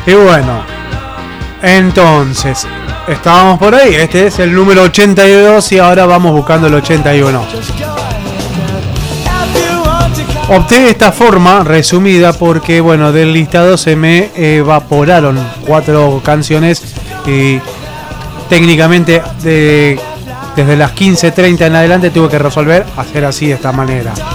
Y bueno, entonces, estábamos por ahí. Este es el número 82 y ahora vamos buscando el 81. Opté de esta forma resumida porque, bueno, del listado se me evaporaron 4 canciones y técnicamente desde las 15:30 en adelante tuve que resolver hacer así de esta manera.